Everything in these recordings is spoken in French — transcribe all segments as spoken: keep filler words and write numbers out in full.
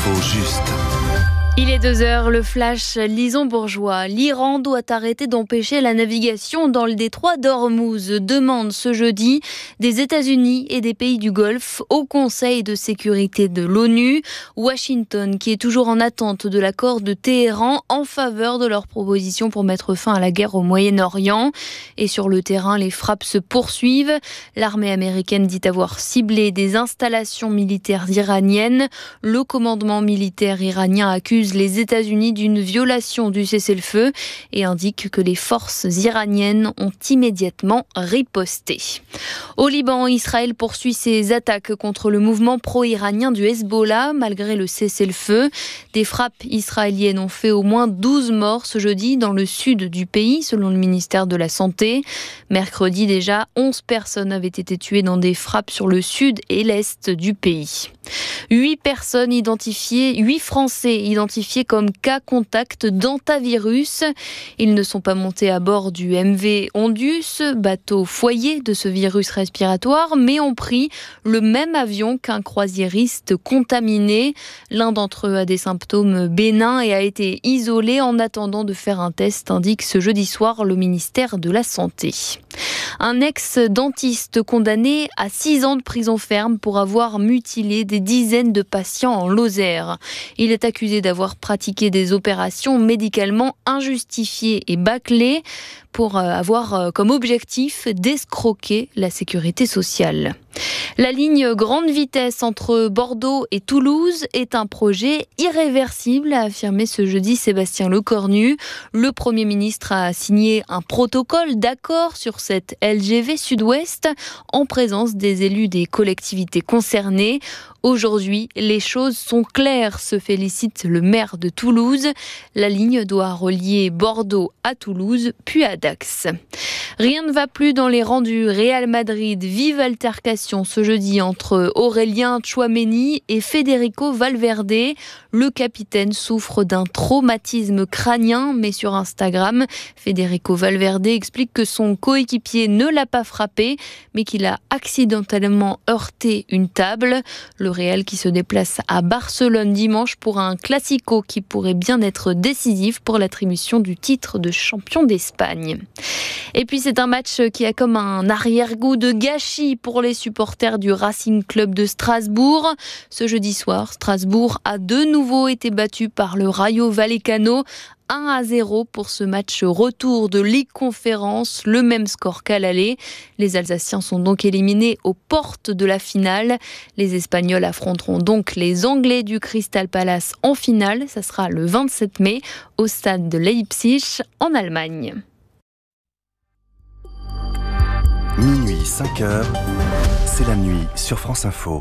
L'info juste. Il est deux heures, le flash Lison-Bourgeois. L'Iran doit arrêter d'empêcher la navigation dans le détroit d'Ormuz. Demande ce jeudi des États-Unis et des pays du Golfe au Conseil de sécurité de l'ONU. Washington, qui est toujours en attente de l'accord de Téhéran en faveur de leur proposition pour mettre fin à la guerre au Moyen-Orient. Et sur le terrain, les frappes se poursuivent. L'armée américaine dit avoir ciblé des installations militaires iraniennes. Le commandement militaire iranien accuse les États-Unis d'une violation du cessez-le-feu et indique que les forces iraniennes ont immédiatement riposté. Au Liban, Israël poursuit ses attaques contre le mouvement pro-iranien du Hezbollah malgré le cessez-le-feu. Des frappes israéliennes ont fait au moins douze morts ce jeudi dans le sud du pays, selon le ministère de la Santé. Mercredi déjà, onze personnes avaient été tuées dans des frappes sur le sud et l'est du pays. Huit personnes identifiées, huit Français identifiés comme cas contact d'hantavirus. Ils ne sont pas montés à bord du M V Ondius, bateau foyer de ce virus respiratoire, mais ont pris le même avion qu'un croisiériste contaminé. L'un d'entre eux a des symptômes bénins et a été isolé en attendant de faire un test, indique ce jeudi soir le ministère de la Santé. Un ex-dentiste condamné à six ans de prison ferme pour avoir mutilé des dizaines de patients en Lozère. Il est accusé d'avoir pratiqué des opérations médicalement injustifiées et bâclées pour avoir comme objectif d'escroquer la sécurité sociale. La ligne grande vitesse entre Bordeaux et Toulouse est un projet irréversible, a affirmé ce jeudi Sébastien Lecornu. Le Premier ministre a signé un protocole d'accord sur cette L G V Sud-Ouest en présence des élus des collectivités concernées. Aujourd'hui, les choses sont claires, se félicite le maire de Toulouse. La ligne doit relier Bordeaux à Toulouse, puis à Dax. Rien ne va plus dans les rangs du Real Madrid. Vive altercation ce jeudi entre Aurélien Tchouaméni et Federico Valverde. Le capitaine souffre d'un traumatisme crânien, mais sur Instagram, Federico Valverde explique que son coéquipier ne l'a pas frappé, mais qu'il a accidentellement heurté une table. Le Real qui se déplace à Barcelone dimanche pour un classico qui pourrait bien être décisif pour l'attribution du titre de champion d'Espagne. Et puis c'est un match qui a comme un arrière-goût de gâchis pour les supporters du Racing Club de Strasbourg. Ce jeudi soir, Strasbourg a de nouveau été battu par le Rayo Vallecano. un à zéro pour ce match retour de Ligue Conférence, le même score qu'à l'aller. Les Alsaciens sont donc éliminés aux portes de la finale. Les Espagnols affronteront donc les Anglais du Crystal Palace en finale. Ça sera le vingt-sept mai au stade de Leipzig en Allemagne. Minuit, cinq heures, c'est la nuit sur France Info.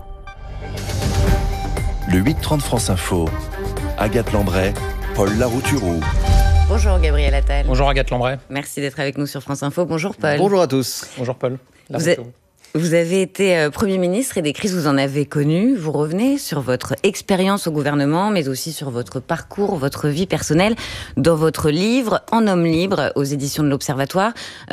Le huit trente France Info, Agathe Lambray, Paul Larouturou. Bonjour Gabriel Attal. Bonjour Agathe Lambray. Merci d'être avec nous sur France Info. Bonjour Paul. Bonjour à tous. Bonjour Paul. Vous, a... vous avez été euh, Premier ministre et des crises vous en avez connues. Vous revenez sur votre expérience au gouvernement, mais aussi sur votre parcours, votre vie personnelle, dans votre livre En homme libre aux éditions de l'Observatoire.